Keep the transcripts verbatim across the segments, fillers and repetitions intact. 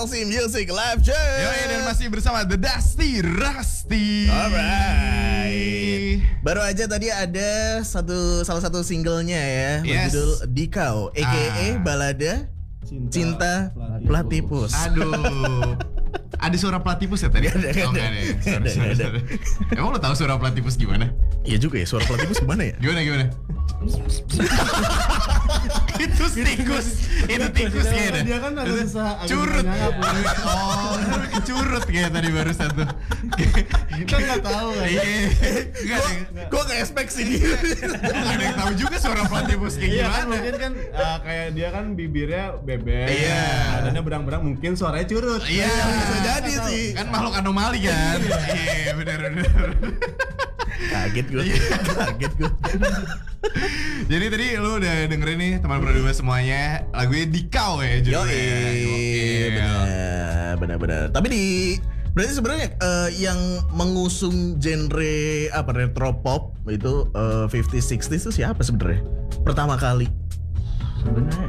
Aussie Music Live Show. Yoi, dan masih bersama The Dusty Rusty. Alright. Baru aja tadi ada satu salah satu singlenya ya, Yes. berjudul Dikau, A K A Ah. balada Cinta, Cinta Platypus. Aduh. Ada suara platypus ya tadi? Gak ada, gak Oh, ada. nggak ada. ya? Gak Sorry, ada, sorry, gak ada. sorry. Emang lo tahu suara platypus gimana? Iya juga ya, suara platypus gimana ya? Gimana gimana? Itu tikus, itu tikus kayaknya. Dia kan agak susah, agak Curut. susah nyangap. Oh, curut kayak tadi barusan tuh. Kita nggak tahu kan. Iya. Enggak ada. Gue gak expect sih dia. Nggak ada yang tahu juga suara platypus kayak Iya kan gimana. mungkin kan uh, kayak dia kan bibirnya bebek, Iya. badannya berang-berang, mungkin suaranya curut. Iya, Bisa jadi sih. Kan makhluk anomali kan. Iya, benar benar. Kaget gue, kaget gue. Jadi tadi lu udah dengerin nih teman berdua semuanya lagunya Dikau ya Yo, judulnya. Gokil. benar, benar, benar. Tapi di berarti sebenarnya eh, yang mengusung genre apa retro pop itu eh, fifties sixties itu siapa sebenarnya? Pertama kali. Sebenarnya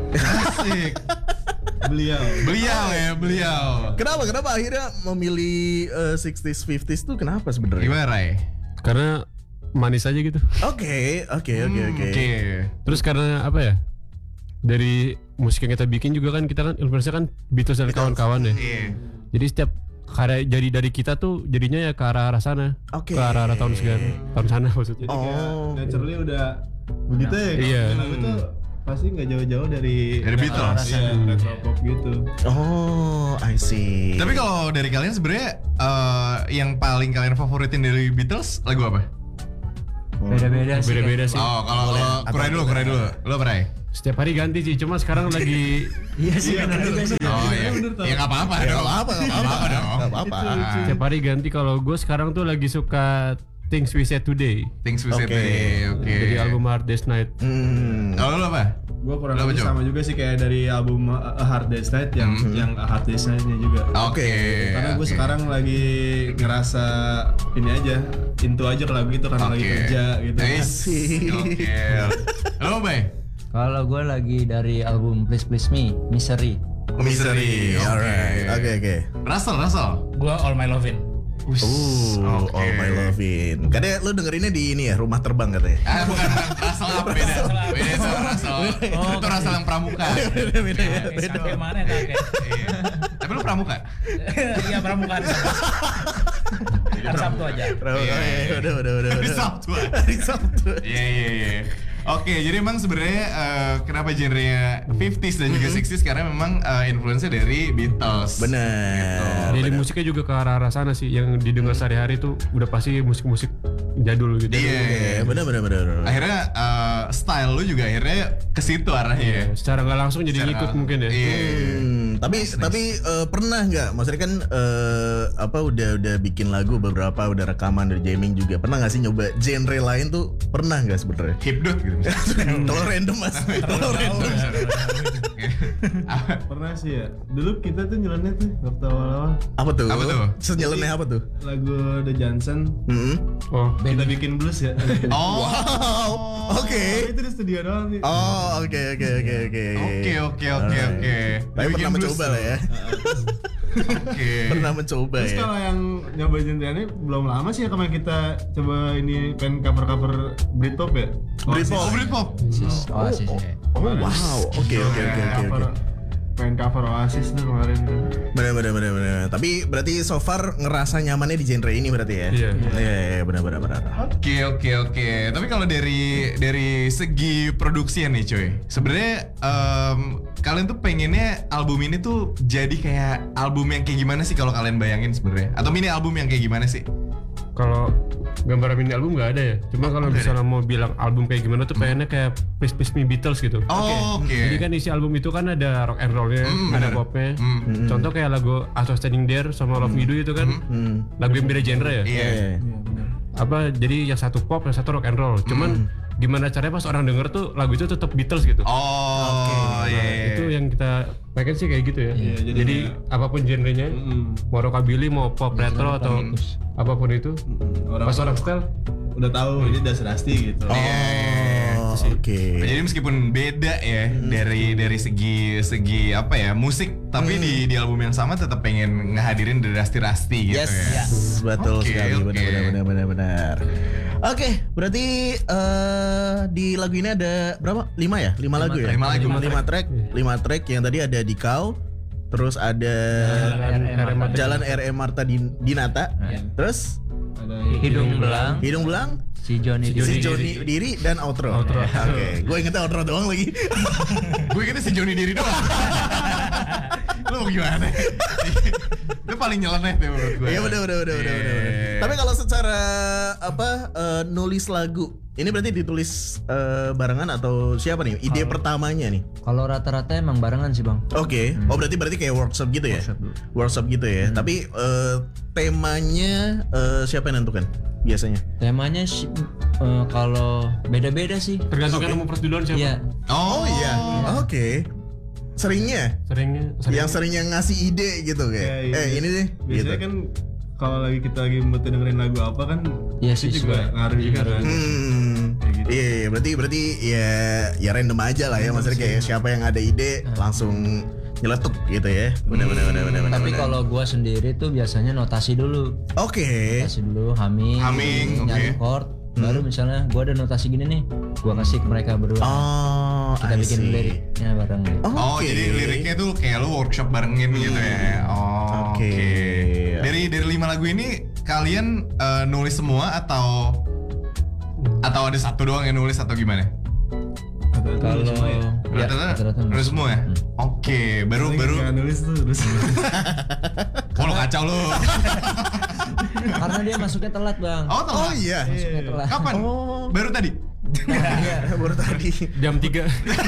Asik. beliau. Beliau ya, beliau. Kenapa? Kenapa akhirnya memilih eh, sixties fifties tuh kenapa sebenarnya? Gimana Ray? Karena manis aja gitu. Oke, oke, oke, Hmm, oke. Terus karena apa ya? Dari musik yang kita bikin juga kan kita kan influence kan Beatles dan kawan-kawan ya. Iya. Jadi setiap karya jadi dari kita tuh jadinya ya ke arah-arah sana. Oke. Ke arah-arah tahun sekian. Tahun sana maksudnya. Jadi kayak Oh. naturally udah begitu ya. Iya. Kalau lagu tuh pasti nggak jauh-jauh dari Dari Beatles. Iya, retro pop gitu. Oh, I see. Tapi kalau dari kalian sebenarnya eh, yang paling kalian favoritin dari Beatles lagu apa? Beda-beda sih. Beda-beda sih. Oh, kalau Boleh. kalau Kurai dulu, Kurai dulu. Lu apa Ray? Setiap hari ganti sih. Cuma sekarang lagi Iya sih benar juga sih. Oh iya. Ya enggak apa-apa Ya, dong. nggak apa-apa, nggak Nggak apa-apa dong. Nggak apa-apa. setiap hari ganti. Kalau gue sekarang tuh lagi suka Things We Said Today. Things We Said Oke. Today. Oke. Dari album Hard Day's Night. Hmm. Kalau lu apa? Gue kurang Lo apa, lebih Jo? sama juga sih kayak dari album uh, A Hard Day's Night yang Mhm. yang A Hard Day's Night-nya juga. Oke. Karena gue oke. sekarang lagi ngerasa ini aja, into aja ke lagu itu karena lagi Oke. kerja gitu. Nice. Gokil. Lo Bay? Kalau gue lagi dari album Please Please Me, Misery. Misery. Oke. Alright. Oke, oke. Russell, Russell. Gua All My Lovin'. Uh, Oke. All My Lovin'. Katanya lu dengerinnya di ini ya, Rumah Terbang katanya. Ah bukan, bukan. Russell apa beda? Beda itu Russell. Itu Russell yang pramuka. Beda ya, Kayak sampai mana ya kakek? Iya. Tapi lu pramuka? Iya pramuka hari Sabtu. Hari Sabtu aja. Udah, Iya, iya. udah, udah, udah. Hari udah. Sabtu. Hari Sabtu. Iya iya iya. Oke, jadi emang sebenarnya eh, kenapa genrenya fifties dan juga sixties karena memang eh, influence dari Beatles. Benar. Jadi benar. musiknya juga ke arah-arah sana sih. Yang didengar sehari-hari tuh udah pasti musik-musik jadul gitu. Iya. Iya, benar, benar, benar. Akhirnya eh, style lu juga akhirnya ke situ arahnya. ya. Secara nggak langsung jadi Secara- ngikut mungkin ya. Iya. Hmm, tapi tapi eh, pernah nggak? Maksudnya kan eh, apa udah udah bikin lagu beberapa, udah rekaman, udah jamming juga. Pernah nggak sih nyoba genre lain tuh? Pernah nggak sebenarnya? Hipdot gitu. Kalau random mas, kalau random. Pernah sih ya. Dulu kita tuh nyeleneh tuh waktu awal-awal Apa tuh? Apa tuh? Senyeleneh apa tuh? lagu The Johnson. Hmm. Oh, Kita bikin blues ya. Oh. Wow. Oke. Itu di studio doang sih. Oh, oke, oke, oke, oke. Oke oke oke Alright. oke. Tapi Bikin pernah blues mencoba tuh. lah ya. Oke. Pernah mencoba Terus ya. kalau yang nyoba genre ini belum lama sih ya kemarin kita coba ini pengen cover-cover Britpop ya. Britpop. Oh Britpop. Oasis, Oasis oh, ya. Oh, wow. Oke, oke, oke, oke, oke. Cover- pengen cover Oasis tuh kemarin tuh. Benar, benar, benar, benar. Tapi berarti so far ngerasa nyamannya di genre ini berarti ya? Iya. Iya, iya, benar, benar, benar. Oke oke oke. Tapi kalau dari dari segi produksi nih cuy, sebenarnya em, kalian tuh pengennya album ini tuh jadi kayak album yang kayak gimana sih kalau kalian bayangin sebenarnya? Atau mini album yang kayak gimana sih? kalau gambaran mini album nggak ada ya. Cuma kalau Nggak misalnya mau bilang album kayak gimana tuh pengennya kayak Please Please Me Beatles gitu. Oh, oke. Jadi kan isi album itu kan ada rock and rollnya, Mm, ada bener. popnya. Mm. Contoh kayak lagu I Was Standing There sama Love Me Do itu kan Hmm. lagu yang beda genre ya. Iya. Iya. Iya benar. Apa jadi yang satu pop, yang satu rock and roll. Cuman gimana caranya pas orang denger tuh lagu itu tetap Beatles gitu. Oh, iya. Nah, itu yang kita pengen sih kayak gitu ya. Iya, jadi jadi kayak- apapun genrenya, Mm. mau rockabilly, mau pop retro atau apapun itu, Mm. Orang pas orang style udah tahu ini Das Dusty gitu. Iya, iya, iya. Oh, oke. Jadi meskipun beda ya Hmm. dari dari segi segi apa ya musik, tapi Hmm. di di album yang sama tetap pengen ngehadirin The Rusty Rusty gitu Yes, ya. betul Oke, sekali, oke. benar benar benar benar. Oke, berarti eh, di lagu ini ada berapa? Lima ya? Lima, lagu ya? Lima lagu. Lima, track, lima track yang tadi ada di Kau, terus ada Jalan Jalan R M Marta Din- Dinata, terus Ada Hidung belang, Hidung Belang, si Johnny si Diri. Joni Diri dan outro. Oke, gue ingetnya outro doang lagi. Gue kira si Joni Diri doang. Lu mau gimana? Itu paling nyeleneh deh menurut gue. Iya benar benar benar benar benar. Iya. Tapi kalau secara apa eh, nulis lagu, ini berarti ditulis eh, barengan atau siapa nih? Ide pertamanya nih. Kalau rata-rata emang barengan sih bang. Oke. Oh berarti berarti kayak workshop gitu ya? Workshop dulu. Workshop gitu ya. Tapi eh, temanya eh, siapa yang nentukan biasanya? Temanya sih eh, kalau beda-beda sih. Tergantung kan nomor duluan siapa. Iya. Oh, iya. Oke. Seringnya Seringnya, sering. yang seringnya ngasih ide gitu kayak. Ya, iya. Eh ini deh. Biasanya Gitu. kan kalau lagi kita lagi mood dengerin lagu apa kan, Iya itu sih, juga suka. ngaruh juga kan. Hmm, Kayak gitu. iya, iya, berarti berarti ya ya random aja lah ya, maksudnya kayak siapa yang ada ide langsung nyeletuk gitu ya. Benar benar benar benar. benar, Tapi benar. kalau gua sendiri tuh biasanya notasi dulu. Oke. Notasi dulu, humming, Humming, nyari oke. chord. Baru misalnya gua ada notasi gini nih, gua kasih ke mereka berdua. Oh, Kita I bikin see. liriknya bareng. Oh, Oke. jadi liriknya tuh kayak lu workshop barengin gitu ya. Oh, Oke. oke. Dari dari lima lagu ini kalian eh, nulis semua atau atau ada satu doang yang nulis atau gimana? Kalau ya. ya, Rata-rata rata-rata nulis semua ya? Oke, baru Paling baru nggak nulis tuh terus. oh lo kacau lo. karena dia masuknya telat bang. Oh, telat. Oh iya. Masuknya telat. Kapan? Oh. Baru tadi. Baru tadi. Jam tiga.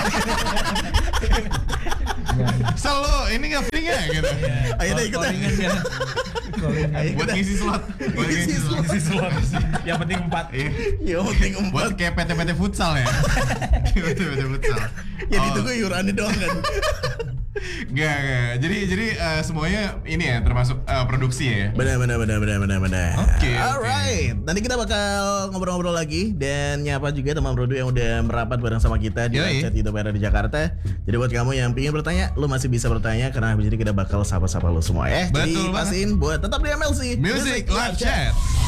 Sel lo ini nggak free nggak gitu? Ayo deh ikut. Callingan dia. Callingan. Ayo Buat ikut. ngisi slot. Buat Ngisi ngisi slot. Isi slot. Yang penting empat. Iya. Ya penting Buat empat. kayak P T P T futsal ya. P T P T futsal. Ya Oh. ditunggu iurannya doang kan. Gak, gak. Jadi jadi eh, semuanya ini ya termasuk eh, produksi ya. Benar benar benar benar benar benar. Oke, oke. Alright. Nanti kita bakal ngobrol-ngobrol lagi dan nyapa juga teman Brodo yang udah merapat bareng sama kita di Yoi. live chat YouTube era di Jakarta. Jadi buat kamu yang pingin bertanya, lu masih bisa bertanya karena habis ini kita bakal sapa-sapa lu semua ya. Jadi Betul banget. pastiin buat tetap di M L C Music Live Chat.